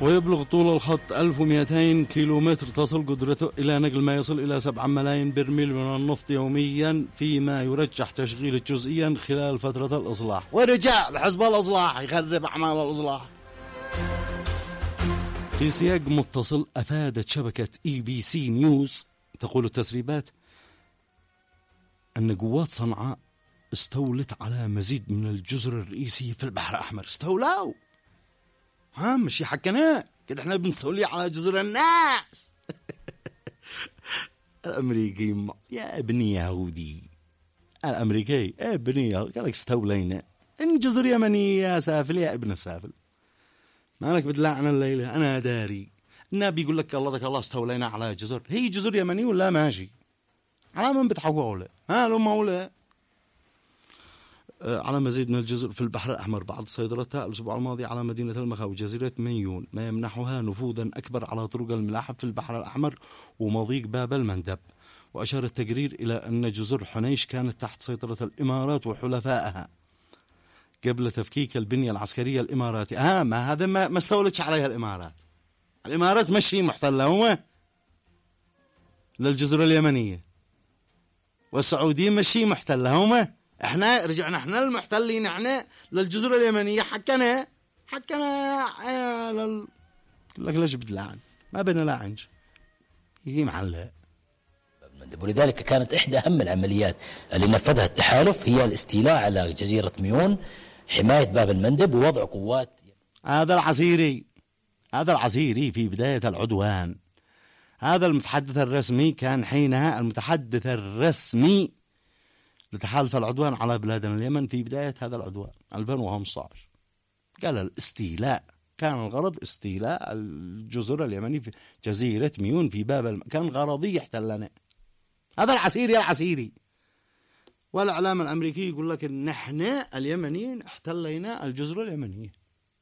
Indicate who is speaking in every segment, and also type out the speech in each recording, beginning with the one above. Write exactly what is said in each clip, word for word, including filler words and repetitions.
Speaker 1: ويبلغ طول الخط ألف ومئتين كيلومتر، تصل قدرته إلى نقل ما يصل إلى سبعة ملايين برميل من النفط يوميا، فيما يرجح تشغيله جزئيا خلال فترة الإصلاح. ورجع لحزب الإصلاح يخرب أعمال الإصلاح. في سياق متصل، أفادت شبكة إي بي سي نيوز تقول التسريبات أن قوات صنعاء استولت على مزيد من الجزر الرئيسية في البحر الأحمر. استولوا ها مش يحكنا كده احنا بنستولي على جزر الناس. الأمريكي يا ابني يهودي، الأمريكي يا ابني قال لك استولينا إن جزر يمنية يا سافل يا ابن السافل، مالك بتلعن الليلة. أنا داري النبي يقول لك الله ذاك الله استولينا على جزر، هي جزر يمنية ولا ماشي على من بتحوله ها لو مولا على مزيد من الجزر في البحر الأحمر بعد سيطرتها الأسبوع الماضي على مدينة المخا وجزيرة ميون، ما يمنحها نفوذا أكبر على طرق الملاحة في البحر الأحمر ومضيق باب المندب. وأشار التقرير إلى أن جزر حنيش كانت تحت سيطرة الإمارات وحلفائها قبل تفكيك البنية العسكرية الإماراتية. آه ما هذا ما, ما استولتش عليها الإمارات. الإمارات مشي محتلة هو للجزر اليمنية، والسعوديين مشي محتلة هما. احنا رجعنا احنا المحتلين احنا للجزر اليمنية. حكنا حكنا لل... لك ليش بتلعن ما بين لاعنج يجي معلق.
Speaker 2: ولذلك كانت إحدى أهم العمليات اللي نفذها التحالف هي الاستيلاء على جزيرة ميون، حماية باب المندب ووضع قوات.
Speaker 1: هذا العسيري هذا العسيري في بداية العدوان، هذا المتحدث الرسمي كان حينها المتحدث الرسمي لتحالف العدوان على بلادنا اليمن في بداية هذا العدوان ألفين وخمسة عشر. قال الاستيلاء، كان الغرض استيلاء الجزر اليمني في جزيرة ميون في باب الم... كان غرضي يحتلنا. هذا العسيري العسيري. والإعلام الأمريكي يقول لك إن نحن اليمنيين احتلينا الجزر اليمنية.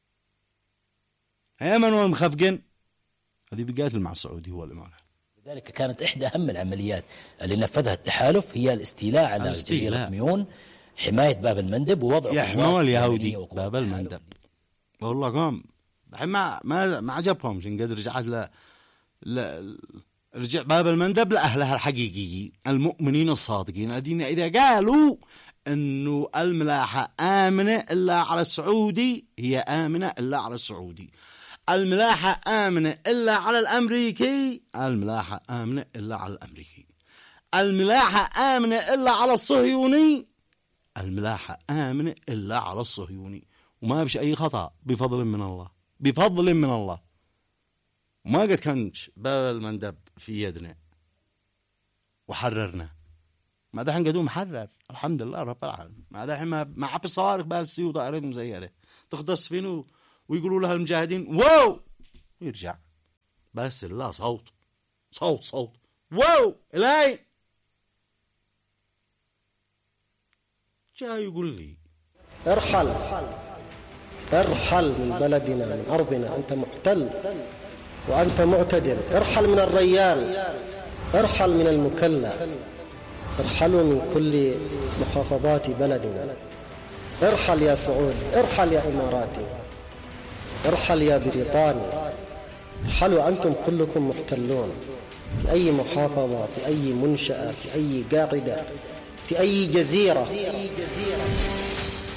Speaker 1: يمن والمخفقين هذه بقاتل مع السعودي والإمارات.
Speaker 2: لذلك كانت إحدى أهم العمليات اللي نفذها التحالف هي الاستيلاء على الاستيلاء. جزيرة ميون، حماية باب المندب ووضع
Speaker 1: يحموا اليهودي باب المندب. والله قام ما ما ما عجبهم شن قد رجعت ل... ل... رجع باب المندب لأهلها الحقيقيين المؤمنين الصادقين الذين إذا قالوا أنه الملاحة آمنة إلا على السعودي هي آمنة إلا على السعودي، الملاحة آمنة إلا على الأمريكي الملاحة آمنة إلا على الأمريكي، الملاحة آمنة إلا على الصهيوني الملاحة آمنة إلا على الصهيوني. وما بش أي خطأ بفضل من الله بفضل من الله. وما قد كانش باب المندب في يدنا وحررنا. ما دحين قدوم محرر الحمد لله رب العالمين. ما دحين ما ما عبي الصواريخ بالسي وطائرات مزيرة تختص فينه ويقولوا لها المجاهدين واو ويرجع بس لا صوت صوت صوت واو إلهي. جاي يقول لي
Speaker 3: ارحل ارحل من بلدنا من أرضنا، أنت محتل وأنت معتدل. ارحل من الريان، ارحل من المكلا، ارحلوا من كل محافظات بلدنا. ارحل يا سعودي، ارحل يا إماراتي، ارحل يا بريطاني، ارحلوا أنتم كلكم محتلون في أي محافظة، في أي منشأة، في أي قاعدة، في أي جزيرة.